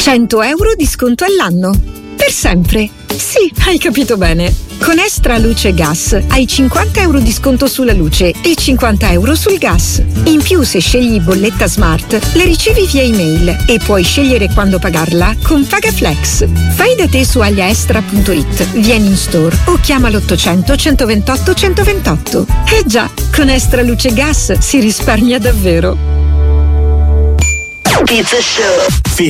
100 euro di sconto all'anno. Per sempre. Sì, hai capito bene. Con Extra Luce e Gas hai 50 euro di sconto sulla luce e 50 euro sul gas. In più, se scegli bolletta smart, la ricevi via email e puoi scegliere quando pagarla con PagaFlex. Fai da te su agliaestra.it, vieni in store o chiama l'800 128 128. Eh già, con Extra Luce e Gas si risparmia davvero. Pizza Show.